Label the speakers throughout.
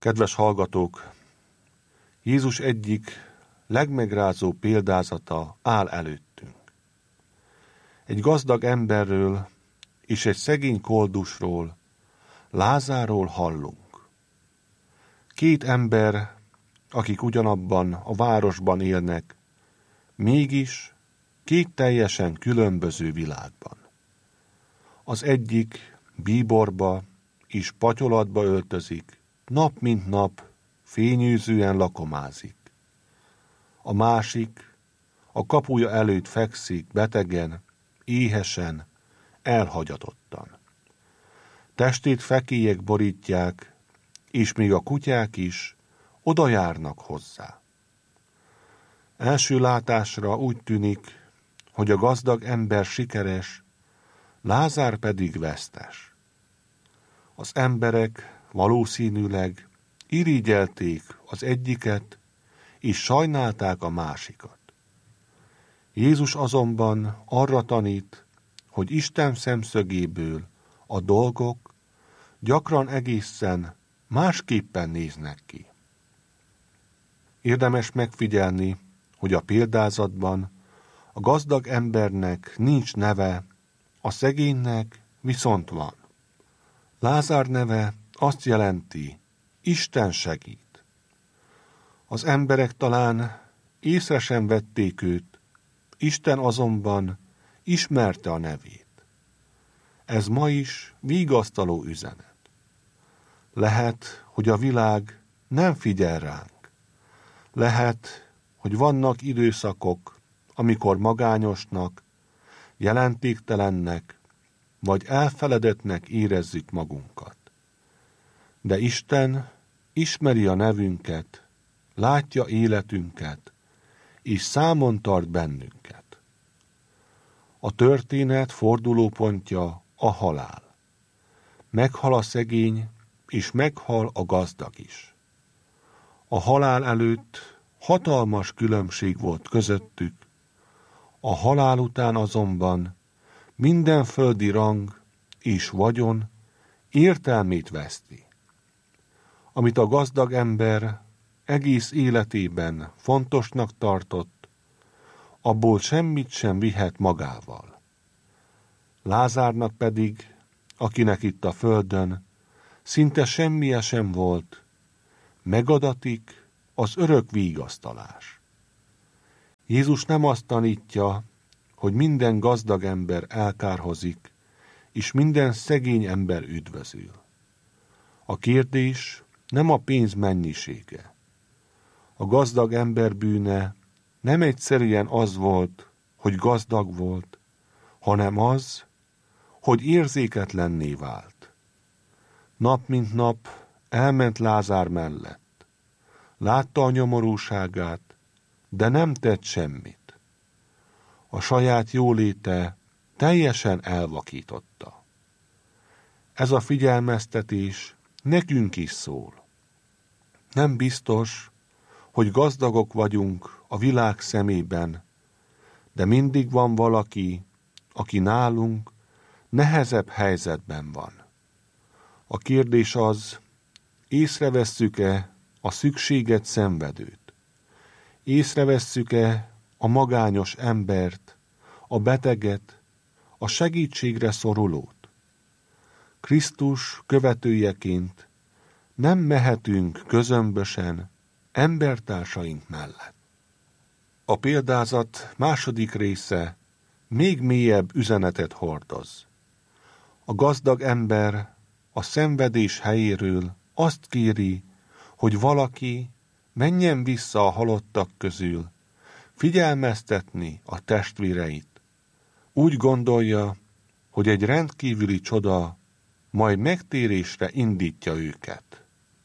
Speaker 1: Kedves hallgatók, Jézus egyik legmegrázó példázata áll előttünk. Egy gazdag emberről és egy szegény koldusról, Lázárról hallunk. Két ember, akik ugyanabban a városban élnek, mégis két teljesen különböző világban. Az egyik bíborba és patyolatba öltözik, nap mint nap fényűzően lakomázik. A másik a kapuja előtt fekszik betegen, éhesen, elhagyatottan. Testét fekélyek borítják, és még a kutyák is oda járnak hozzá. Első látásra úgy tűnik, hogy a gazdag ember sikeres, Lázár pedig vesztes. Az emberek valószínűleg irigyelték az egyiket, és sajnálták a másikat. Jézus azonban arra tanít, hogy Isten szemszögéből a dolgok gyakran egészen másképpen néznek ki. Érdemes megfigyelni, hogy a példázatban a gazdag embernek nincs neve, a szegénynek viszont van. Lázár neve azt jelenti, Isten segít. Az emberek talán észre sem vették őt, Isten azonban ismerte a nevét. Ez ma is vigasztaló üzenet. Lehet, hogy a világ nem figyel ránk. Lehet, hogy vannak időszakok, amikor magányosnak, jelentéktelennek, vagy elfeledettnek érezzük magunkat. De Isten ismeri a nevünket, látja életünket, és számon tart bennünket. A történet fordulópontja a halál. Meghal a szegény, és meghal a gazdag is. A halál előtt hatalmas különbség volt közöttük, a halál után azonban minden földi rang és vagyon értelmét veszti. Amit a gazdag ember egész életében fontosnak tartott, abból semmit sem vihet magával. Lázárnak pedig, akinek itt a földön szinte semmije sem volt, megadatik az örök vigasztalás. Jézus nem azt tanítja, hogy minden gazdag ember elkárhozik, és minden szegény ember üdvözül. A kérdés nem a pénz mennyisége. A gazdag ember bűne nem egyszerűen az volt, hogy gazdag volt, hanem az, hogy érzéketlenné vált. Nap mint nap elment Lázár mellett. Látta a nyomorúságát, de nem tett semmit. A saját jóléte teljesen elvakította. Ez a figyelmeztetés nekünk is szól. Nem biztos, hogy gazdagok vagyunk a világ szemében, de mindig van valaki, aki nálunk nehezebb helyzetben van. A kérdés az, észrevesszük-e a szükséget szenvedőt? Észrevesszük-e a magányos embert, a beteget, a segítségre szorulót? Krisztus követőjeként nem mehetünk közömbösen embertársaink mellett. A példázat második része még mélyebb üzenetet hordoz. A gazdag ember a szenvedés helyéről azt kéri, hogy valaki menjen vissza a halottak közül, figyelmeztetni a testvéreit. Úgy gondolja, hogy egy rendkívüli csoda majd megtérésre indítja őket.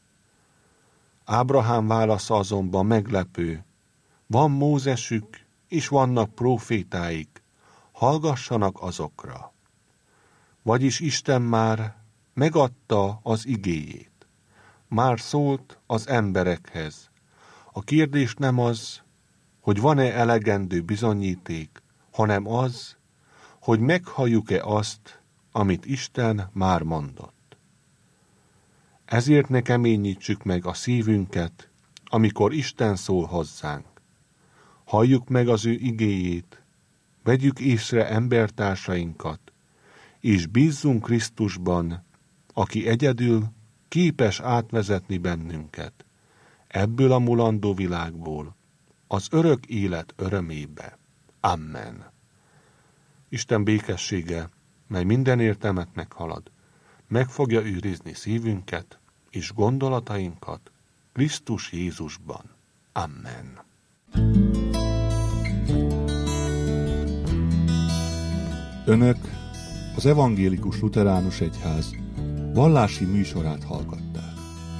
Speaker 1: Ábrahám válasza azonban meglepő. Van Mózesük, és vannak prófétáik, hallgassanak azokra. Vagyis Isten már megadta az igéjét. Már szólt az emberekhez. A kérdés nem az, hogy van-e elegendő bizonyíték, hanem az, hogy meghalljuk-e azt, amit Isten már mondott. Ezért ne keményítsük meg a szívünket, amikor Isten szól hozzánk. Halljuk meg az ő igéjét, vegyük észre embertársainkat, és bízzunk Krisztusban, aki egyedül képes átvezetni bennünket ebből a mulandó világból az örök élet örömébe. Amen. Isten békessége, mely minden értelmet meghalad, meg fogja őrizni szívünket és gondolatainkat Krisztus Jézusban. Amen.
Speaker 2: Önök az Evangélikus Lutheránus Egyház vallási műsorát hallgatják.